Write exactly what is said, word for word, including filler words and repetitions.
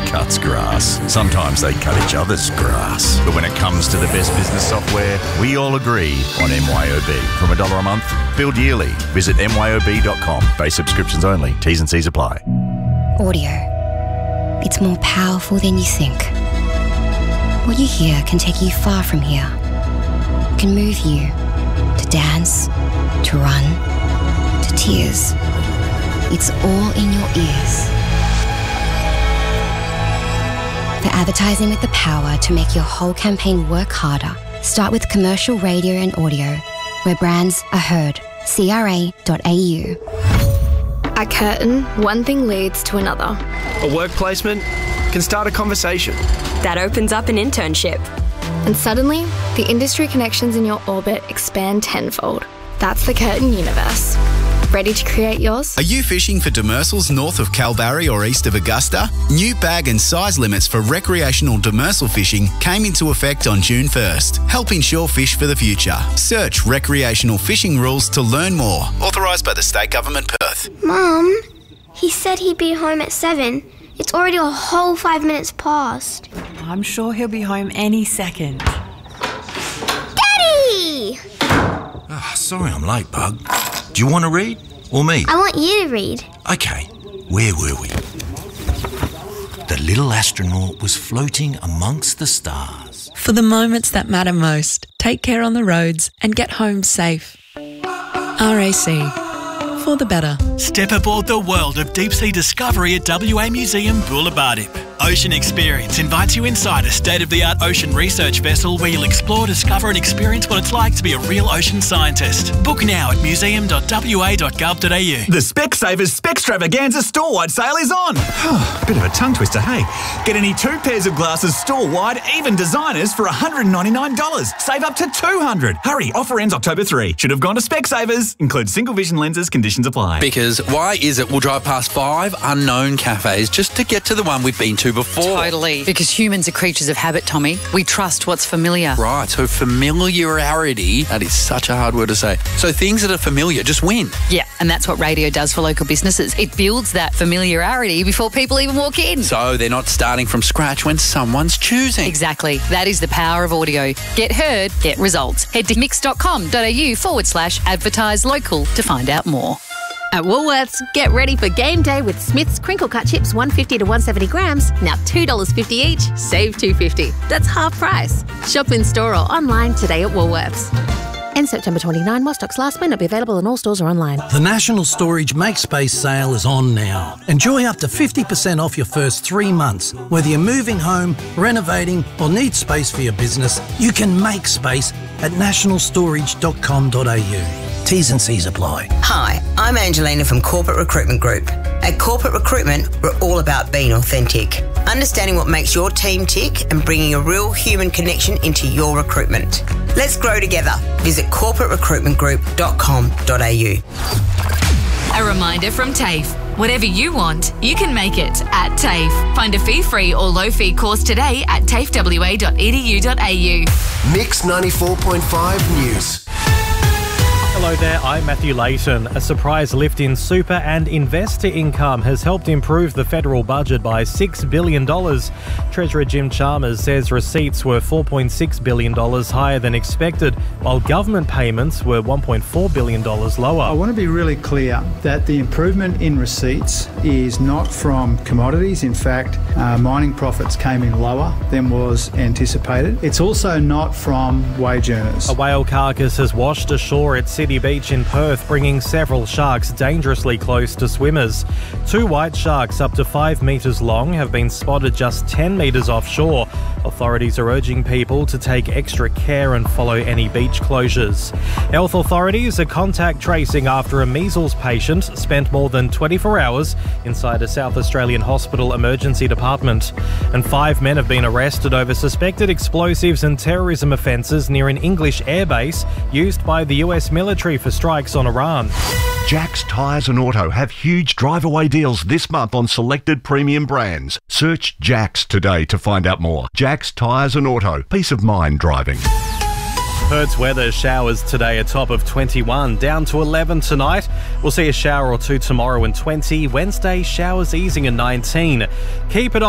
cuts grass. Sometimes they cut each other's grass. But when it comes to the best business software, we all agree on M Y O B. From a dollar a month, billed yearly. Visit M Y O B dot com. Base subscriptions only. T's and C's apply. Audio. It's more powerful than you think. What you hear can take you far from here. It can move you to dance, to run, to tears. It's all in your ears. For advertising with the power to make your whole campaign work harder, start with commercial radio and audio, where brands are heard. C R A dot A U. At Curtin, one thing leads to another. A work placement can start a conversation. That opens up an internship. And suddenly, the industry connections in your orbit expand tenfold. That's the Curtin universe. Ready to create yours? Are you fishing for demersals north of Kalbarri or east of Augusta? New bag and size limits for recreational demersal fishing came into effect on June first. Help ensure fish for the future. Search recreational fishing rules to learn more. Authorised by the State Government, Perth. Mum, he said he'd be home at seven. It's already a whole five minutes past. I'm sure he'll be home any second. Daddy! Oh, sorry I'm late, Bug. Do you want to read? Or me? I want you to read. Okay, where were we? The little astronaut was floating amongst the stars. For the moments that matter most, take care on the roads and get home safe. R A C. For the better. Step aboard the world of deep-sea discovery at W A Museum Boulevardipe. Ocean Experience invites you inside a state-of-the-art ocean research vessel where you'll explore, discover and experience what it's like to be a real ocean scientist. Book now at museum dot w a dot gov dot a u. The Specsavers Specstravaganza store-wide sale is on. Bit of a tongue twister, hey. Get any two pairs of glasses store-wide, even designers, for one hundred ninety-nine dollars. Save up to two hundred dollars. Hurry, offer ends October third. Should have gone to Specsavers. Includes single vision lenses, conditions apply. Because why is it we'll drive past five unknown cafes just to get to the one we've been to before? Totally. Because humans are creatures of habit, Tommy. We trust what's familiar. Right, so familiarity, that is such a hard word to say. So things that are familiar just win. Yeah, and that's what radio does for local businesses. It builds that familiarity before people even walk in. So they're not starting from scratch when someone's choosing. Exactly. That is the power of audio. Get heard, get results. Head to mix dot com dot a u forward slash advertise local to find out more. At Woolworths, get ready for game day with Smith's Crinkle Cut Chips one fifty to one seventy grams, now two dollars fifty each, save two fifty. That's half price. Shop in store or online today at Woolworths. End September twenty-ninth, while stocks last, may not be available in all stores or online. The National Storage Make Space sale is on now. Enjoy up to fifty percent off your first three months. Whether you're moving home, renovating or need space for your business, you can make space at national storage dot com dot a u. T's and C's apply. Hi, I'm Angelina from Corporate Recruitment Group. At Corporate Recruitment, we're all about being authentic, understanding what makes your team tick and bringing a real human connection into your recruitment. Let's grow together. Visit corporate recruitment group dot com dot a u. A reminder from TAFE. Whatever you want, you can make it at TAFE. Find a fee-free or low-fee course today at tafe w a dot e d u dot a u. Mix ninety-four point five News. Hello there, I'm Matthew Layton. A surprise lift in super and investor income has helped improve the federal budget by six billion dollars. Treasurer Jim Chalmers says receipts were four point six billion dollars higher than expected, while government payments were one point four billion dollars lower. I want to be really clear that the improvement in receipts is not from commodities. In fact, uh, mining profits came in lower than was anticipated. It's also not from wage earners. A whale carcass has washed ashore at City Beach in Perth, bringing several sharks dangerously close to swimmers. Two white sharks up to five metres long have been spotted just ten metres offshore. Authorities are urging people to take extra care and follow any beach closures. Health authorities are contact tracing after a measles patient spent more than twenty-four hours inside a South Australian hospital emergency department. And five men have been arrested over suspected explosives and terrorism offences near an English airbase used by the U S military for strikes on Iran. Jack's Tyres and Auto have huge drive-away deals this month on selected premium brands. Search Jack's today to find out more. Jack's Tyres and Auto. Peace of mind driving. Perth's weather, showers today, a top of twenty-one, down to eleven tonight. We'll see a shower or two tomorrow and twenty. Wednesday, showers easing at nineteen. Keep it on.